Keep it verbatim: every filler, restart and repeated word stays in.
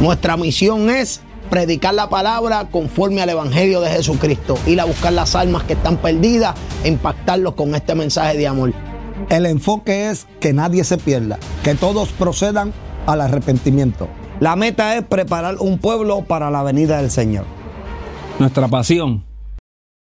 Nuestra misión es predicar la palabra conforme al evangelio de Jesucristo, ir a buscar las almas que están perdidas e impactarlos con este mensaje de amor. El enfoque es que nadie se pierda, que todos procedan al arrepentimiento. La meta es preparar un pueblo para la venida del Señor. Nuestra pasión